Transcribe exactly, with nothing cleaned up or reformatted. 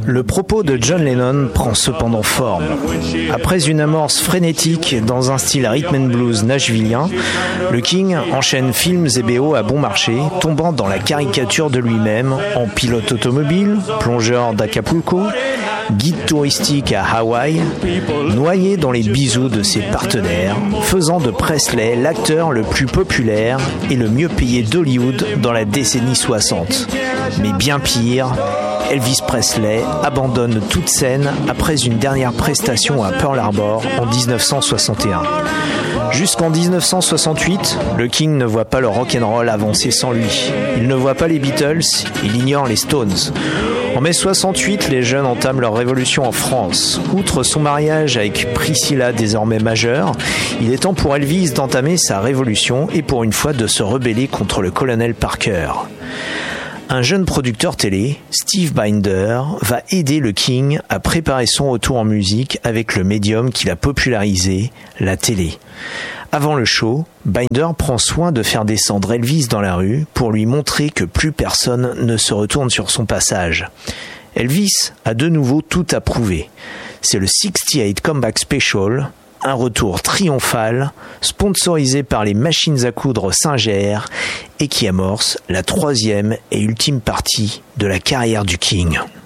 Le propos de John Lennon prend cependant forme. Après une amorce frénétique dans un style rhythm and blues nashvillien, le King enchaîne films et B O à bon marché, tombant dans la caricature de lui-même en pilote automobile, plongeur d'Acapulco, guide touristique à Hawaï, noyé dans les bisous de ses partenaires, faisant de Presley l'acteur le plus populaire et le mieux payé d'Hollywood dans la décennie soixante. Mais bien pire, Elvis Presley abandonne toute scène après une dernière prestation à Pearl Harbor en dix-neuf cent soixante et un. Jusqu'en dix-neuf cent soixante-huit, le King ne voit pas le rock'n'roll avancer sans lui. Il ne voit pas les Beatles, il ignore les Stones. En mai soixante-huit, les jeunes entament leur révolution en France. Outre son mariage avec Priscilla désormais majeure, il est temps pour Elvis d'entamer sa révolution et pour une fois de se rebeller contre le colonel Parker. Un jeune producteur télé, Steve Binder, va aider le King à préparer son retour en musique avec le médium qu'il a popularisé, la télé. Avant le show, Binder prend soin de faire descendre Elvis dans la rue pour lui montrer que plus personne ne se retourne sur son passage. Elvis a de nouveau tout approuvé. C'est le soixante-dix-huit Comeback Special, un retour triomphal, sponsorisé par les machines à coudre Singer et qui amorce la troisième et ultime partie de la carrière du King.